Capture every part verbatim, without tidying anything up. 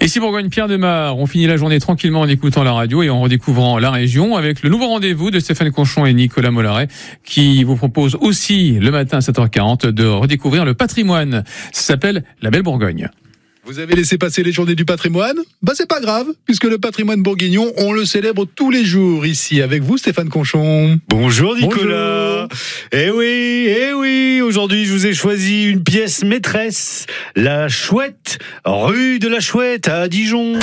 Ici Bourgogne-Pierre de Mar, on finit la journée tranquillement en écoutant la radio et en redécouvrant la région avec le nouveau rendez-vous de Stéphane Conchon et Nicolas Mollaret qui vous propose aussi le matin à sept heures quarante de redécouvrir le patrimoine. Ça s'appelle La Belle Bourgogne. Vous avez laissé passer les journées du patrimoine ? Bah c'est pas grave, puisque le patrimoine bourguignon, on le célèbre tous les jours ici avec vous Stéphane Conchon. Bonjour Nicolas. Bonjour. Eh oui, eh oui, aujourd'hui je vous ai choisi une pièce maîtresse, la Chouette, rue de la Chouette à Dijon.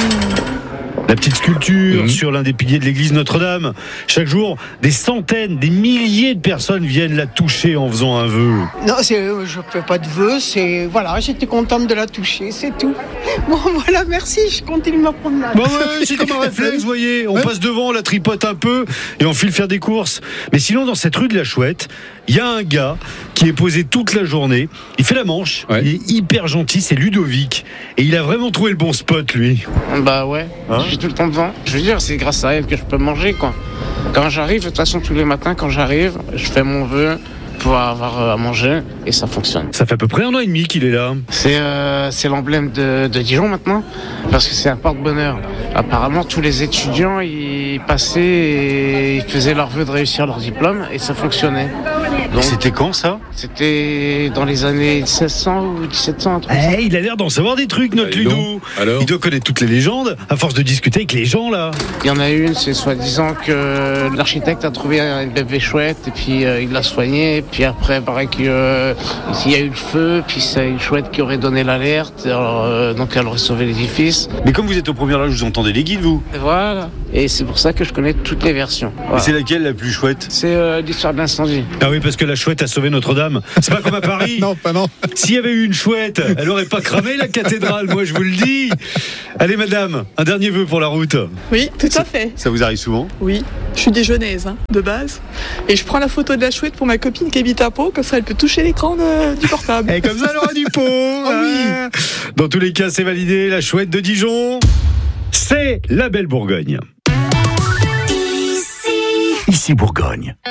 La petite sculpture mmh. sur l'un des piliers de l'église Notre-Dame. Chaque jour, des centaines, des milliers de personnes viennent la toucher en faisant un vœu. Non, c'est, je ne fais pas de vœu, c'est, voilà, j'étais contente de la toucher, c'est tout. Bon, voilà, merci, je continue ma promenade. Bah ouais, c'est comme un réflexe, vous voyez. On ouais. passe devant, on la tripote un peu et on file faire des courses. Mais sinon, dans cette rue de la Chouette, il y a un gars qui est posé toute la journée. Il fait la manche, ouais. il est hyper gentil, c'est Ludovic. Et il a vraiment trouvé le bon spot, lui. Bah ouais, hein je suis tout le temps devant. Je veux dire, c'est grâce à elle que je peux manger, quoi. Quand j'arrive, de toute façon, tous les matins, quand j'arrive, je fais mon vœu pour avoir à manger et ça fonctionne. Ça fait à peu près un an et demi qu'il est là. C'est, euh, c'est l'emblème de, de Dijon maintenant, parce que c'est un porte-bonheur. Apparemment, tous les étudiants, ils passaient et ils faisaient leur vœu de réussir leur diplôme et ça fonctionnait. Donc, c'était quand ça ? C'était dans les années seize cents ou dix-sept cents. Un truc hey, ça. Il a l'air d'en savoir des trucs, notre Ludo. Il doit connaître toutes les légendes, à force de discuter avec les gens là. Il y en a une, c'est soi-disant que l'architecte a trouvé un bébé chouette et puis euh, il l'a soigné. Puis après, il paraît qu'il euh, y a eu le feu, puis c'est une chouette qui aurait donné l'alerte, alors, euh, donc elle aurait sauvé l'édifice. Mais comme vous êtes au premier âge, vous entendez les guides, vous ? Et voilà. Et c'est pour ça que je connais toutes les versions. Voilà. Et c'est laquelle la plus chouette ? C'est euh, l'histoire de l'incendie. Ah oui, parce que la chouette a sauvé Notre-Dame. C'est pas comme à Paris. Non, pas non. S'il y avait eu une chouette, elle aurait pas cramé la cathédrale, moi je vous le dis. Allez madame, un dernier vœu pour la route. Oui, tout ça, à fait. Ça vous arrive souvent ? Oui, je suis dijonnaise hein, de base. Et je prends la photo de la chouette pour ma copine qui habite à Pau, comme ça elle peut toucher l'écran de, du portable. Et comme ça elle aura du pot. Oh, oui. Dans tous les cas, c'est validé, la chouette de Dijon, c'est la Belle Bourgogne. Ici, ici Bourgogne.